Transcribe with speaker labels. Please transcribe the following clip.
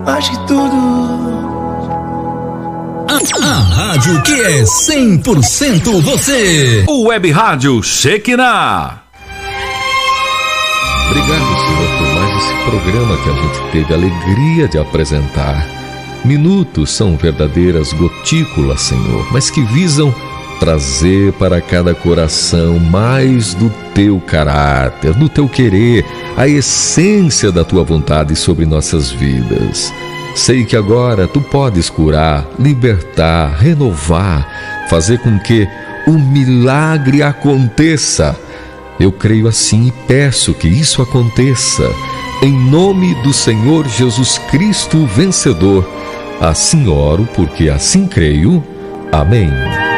Speaker 1: mais que tudo.
Speaker 2: A rádio que é 100% você.
Speaker 3: O Web Rádio Shekinah.
Speaker 4: Obrigado, Senhor, por mais esse programa que a gente teve a alegria de apresentar. Minutos são verdadeiras gotículas, Senhor, mas que visam trazer para cada coração mais do teu caráter, do teu querer, a essência da tua vontade sobre nossas vidas. Sei que agora tu podes curar, libertar, renovar, fazer com que o milagre aconteça. Eu creio assim e peço que isso aconteça. Em nome do Senhor Jesus Cristo vencedor. Assim oro, porque assim creio. Amém.